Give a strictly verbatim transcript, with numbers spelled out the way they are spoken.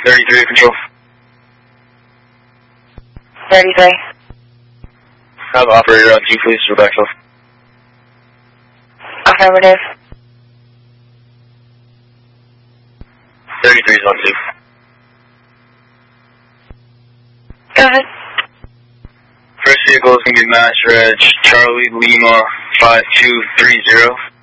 thirty-three, control. thirty-three. Have operator on two, please, for backfill. Affirmative. thirty-three is on two. Go ahead. First vehicle is going to be Mass Reg Charlie Lima five two three zero.